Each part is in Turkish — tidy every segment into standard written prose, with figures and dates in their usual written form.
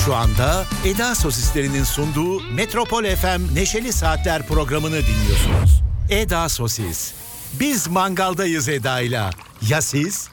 Şu anda Eda Sosislerinin sunduğu Metropol FM Neşeli Saatler programını dinliyorsunuz. Eda Sosis. Biz mangaldayız Eda'yla. Ya siz?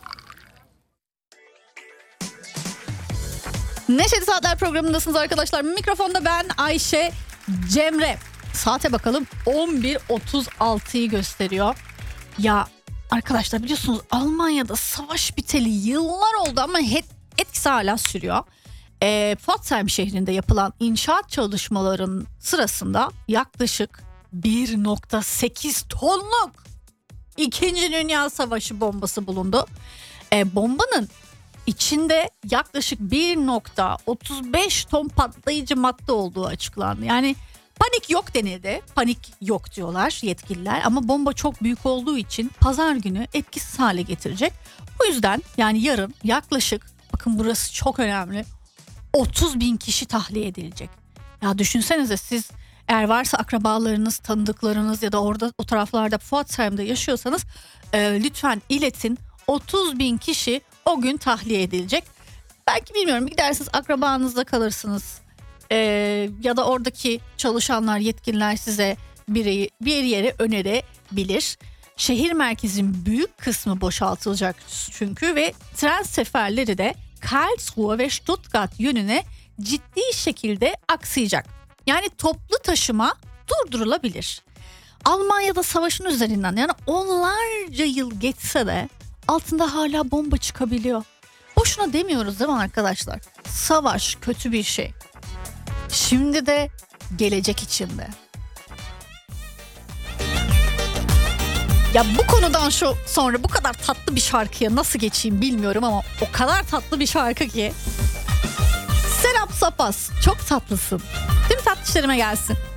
Neşeli Saatler programındasınız arkadaşlar. Mikrofonda ben Ayşe Cemre. Saate bakalım, 11.36'yı gösteriyor. Ya arkadaşlar, biliyorsunuz Almanya'da savaş biteli yıllar oldu ama etkisi hala sürüyor. Pforzheim şehrinde yapılan inşaat çalışmalarının sırasında yaklaşık 1.8 tonluk 2. Dünya Savaşı bombası bulundu. Bombanın içinde yaklaşık 1.35 ton patlayıcı madde olduğu açıklandı. Yani panik yok denildi. Panik yok diyorlar yetkililer ama bomba çok büyük olduğu için pazar günü etkisiz hale getirecek. Bu yüzden yani yarın yaklaşık, bakın burası çok önemli, 30.000 kişi tahliye edilecek. Ya düşünsenize, siz eğer varsa akrabalarınız, tanıdıklarınız ya da orada o taraflarda Pforzheim'de yaşıyorsanız lütfen iletin. 30.000 kişi o gün tahliye edilecek. Belki bilmiyorum, gidersiniz akrabanızda kalırsınız. Ya da oradaki çalışanlar, yetkililer size bir yere önerebilir. Şehir merkezinin büyük kısmı boşaltılacak çünkü ve tren seferleri de Karlsruhe ve Stuttgart yönüne ciddi şekilde aksayacak. Yani toplu taşıma durdurulabilir. Almanya'da savaşın üzerinden yani onlarca yıl geçse de altında hala bomba çıkabiliyor. Boşuna demiyoruz değil mi arkadaşlar? Savaş kötü bir şey. Şimdi de gelecek içinde. Ya bu konudan sonra bu kadar tatlı bir şarkıya nasıl geçeyim bilmiyorum ama o kadar tatlı bir şarkı ki. Serap Sapas, çok tatlısın. Tüm tatlışlarıma gelsin.